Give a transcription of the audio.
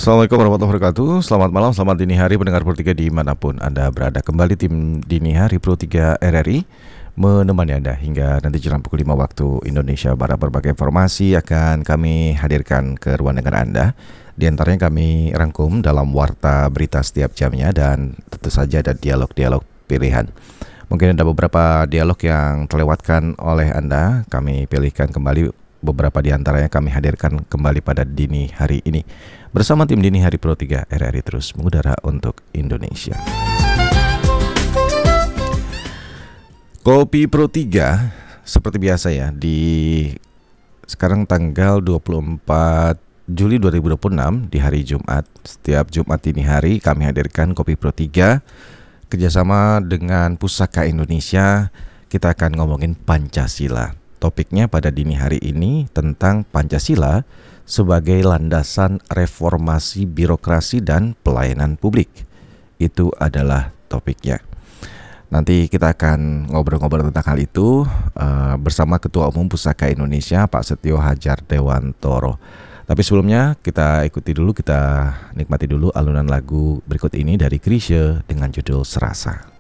Assalamualaikum warahmatullahi wabarakatuh. Selamat malam, selamat dini hari pendengar Pro 3 dimanapun Anda berada. Kembali tim Dini Hari Pro 3 RRI menemani Anda hingga nanti jelang pukul 5 waktu Indonesia Barat. Berbagai informasi akan kami hadirkan ke ruang dengar Anda. Di antaranya kami rangkum dalam warta berita setiap jamnya, dan tentu saja ada dialog-dialog pilihan. Mungkin ada beberapa dialog yang terlewatkan oleh Anda. Kami pilihkan kembali beberapa di antaranya, kami hadirkan kembali pada dini hari ini. Bersama tim Dini Hari Pro 3 RRI terus mengudara untuk Indonesia. Kopi Pro 3 seperti biasa ya, di sekarang tanggal 24 Juli 2026 di hari Jumat. Setiap Jumat dini hari kami hadirkan Kopi Pro 3 kerjasama dengan Pusaka Indonesia. Kita akan ngomongin Pancasila. Topiknya pada dini hari ini tentang Pancasila sebagai landasan reformasi birokrasi dan pelayanan publik. Itu adalah topiknya. Nanti kita akan ngobrol-ngobrol tentang hal itu bersama Ketua Umum Pusaka Indonesia Pak Setio Hadjar Dewantoro. Tapi sebelumnya kita nikmati dulu alunan lagu berikut ini dari Chrisye dengan judul Serasa.